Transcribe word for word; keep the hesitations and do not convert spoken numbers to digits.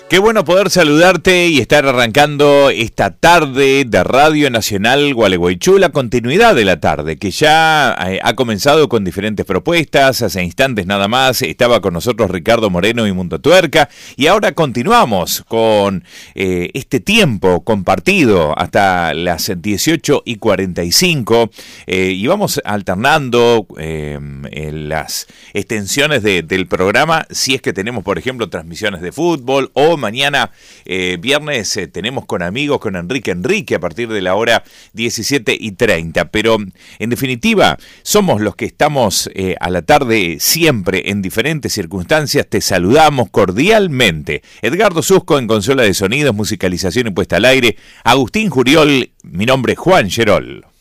Qué bueno poder saludarte y estar arrancando esta tarde de Radio Nacional Gualeguaychú, la continuidad de la tarde, que ya eh, ha comenzado con diferentes propuestas. Hace instantes nada más estaba con nosotros Ricardo Moreno y Mundo Tuerca, y ahora continuamos con eh, este tiempo compartido hasta las dieciocho y cuarenta y cinco, eh, y vamos alternando eh, en las extensiones de, del programa, si es que tenemos, por ejemplo, transmisiones de fútbol, o mañana, eh, viernes, eh, tenemos con amigos, con Enrique Enrique, a partir de la hora diecisiete y treinta. Pero, en definitiva, somos los que estamos eh, a la tarde siempre en diferentes circunstancias. Te saludamos cordialmente. Edgardo Susco en consola de sonidos, musicalización y puesta al aire. Agustín Juriol, mi nombre es Juan Gerol.